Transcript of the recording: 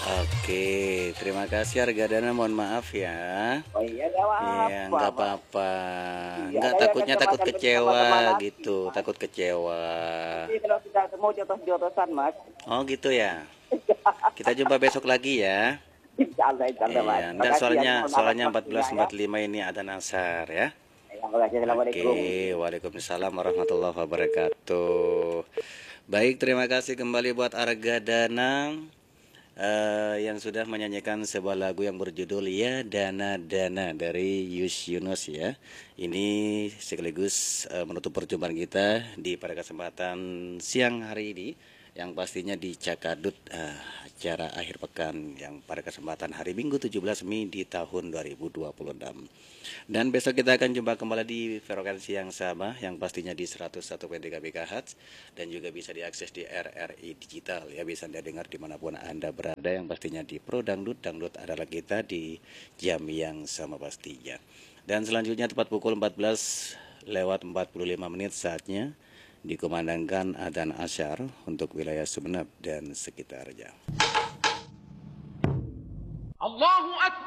Oke, terima kasih harga dana. Mohon maaf ya. Oh iya, nggak Iya, apa-apa, nggak Pak. apa-apa. Iya, Nggak saya akan takutnya coba takut sampai kecewa sama-sama nanti, gitu, Mas. takut kecewa. Nanti kalau kita ketemu jotos-jotosan, Mas. Oh gitu ya. Kita jumpa besok lagi ya. Insya Allah, Mas. Iya, Terima enggak kasih ya, soalnya mohon maaf atas soalnya waktunya ya. 14.45 ini ada nasar ya. Terima kasih, Assalamualaikum. Oke, Waalaikumsalam warahmatullahi wabarakatuh. Baik, terima kasih kembali buat Arga Danang yang sudah menyanyikan sebuah lagu yang berjudul Ya Dana Dana dari Yus Yunus ya. Ini sekaligus menutup perjumpaan kita di pada kesempatan siang hari ini yang pastinya di Cakadut acara akhir pekan yang pada kesempatan hari Minggu 17 Mei di tahun 2026. Dan besok kita akan jumpa kembali di frekuensi yang sama yang pastinya di 101.3 MHz dan juga bisa diakses di RRI Digital ya, bisa Anda dengar dimanapun Anda berada, yang pastinya di Pro Dangdut. Dangdut adalah kita di jam yang sama pastinya. Dan selanjutnya tepat pukul 14 lewat 45 menit saatnya dikumandangkan adzan asyar untuk wilayah Sumeneb dan sekitarnya.